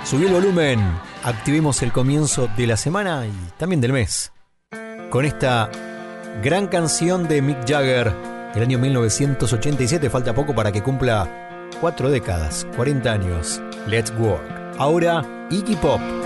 Subí el volumen, activemos el comienzo de la semana y también del mes. Con esta gran canción de Mick Jagger, del año 1987, falta poco para que cumpla 4 décadas, 40 años. Let's Work. Ahora, Iggy Pop.